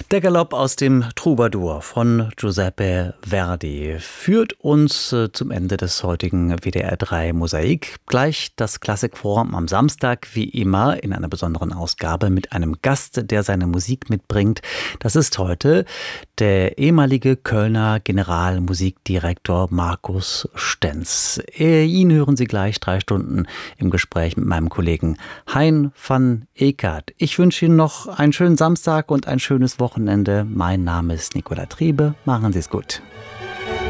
Der Galopp aus dem Troubadour von Giuseppe Verdi führt uns zum Ende des heutigen WDR 3 Mosaik. Gleich das Klassikforum am Samstag, wie immer, in einer besonderen Ausgabe mit einem Gast, der seine Musik mitbringt. Das ist heute der ehemalige Kölner Generalmusikdirektor Markus Stenz. Ihn hören Sie gleich 3 Stunden im Gespräch mit meinem Kollegen Hein van Ekert. Ich wünsche Ihnen noch einen schönen Samstag und ein schönes Wochenende. Mein Name ist Nicola Triebe. Machen Sie es gut.